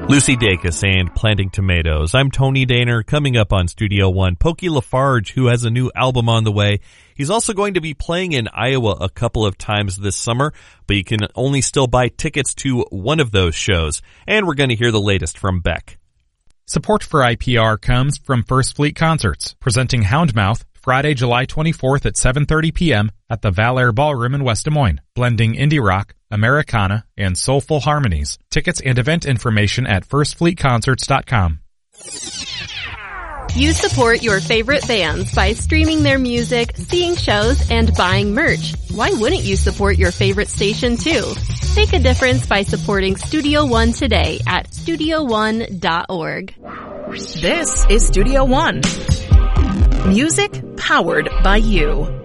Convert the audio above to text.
Lucy Dacus and Planting Tomatoes. I'm Tony Daner. Coming up on Studio One, Pokey LaFarge, who has a new album on the way. He's also going to be playing in Iowa a couple of times this summer, but you can only still buy tickets to one of those shows. And we're going to hear the latest from Beck. Support for IPR comes from First Fleet Concerts, presenting Houndmouth Friday, July 24th at 7:30 p.m. at the Valair Ballroom in West Des Moines, blending indie rock, Americana, and soulful harmonies. Tickets and event information at firstfleetconcerts.com. You support your favorite bands by streaming their music, seeing shows, and buying merch. Why wouldn't you support your favorite station too? Make a difference by supporting Studio One today at StudioOne.org. This is Studio One. Music powered by you.